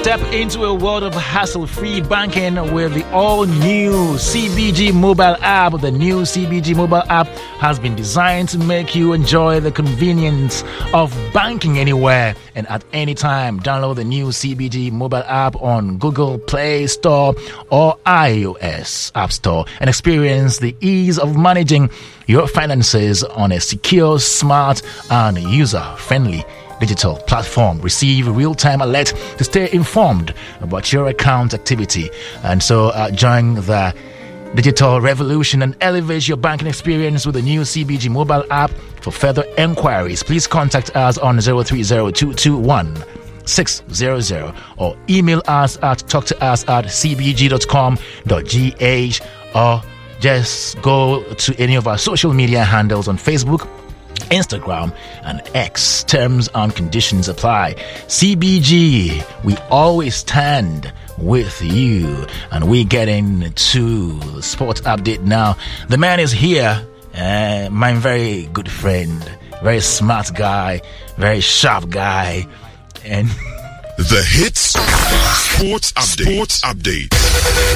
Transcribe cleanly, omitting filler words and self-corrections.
Step into a world of hassle-free banking with the all-new CBG mobile app. The new CBG mobile app has been designed to make you enjoy the convenience of banking anywhere and at any time. Download the new CBG mobile app on Google Play Store or iOS App Store and experience the ease of managing your finances on a secure, smart, and user-friendly digital platform. Receive real-time alert to stay informed about your account activity. And so join the digital revolution and elevate your banking experience with the new CBG mobile app. For further enquiries, please contact us on 030-221-600 or email us at talktous@cbg.com.gh or just go to any of our social media handles on Facebook, Instagram, and X. Terms and conditions apply. CBG, we always stand with you. And we get into the sports update now. The man is here, my very good friend, very smart guy, very sharp guy, and the Hits Sports Update.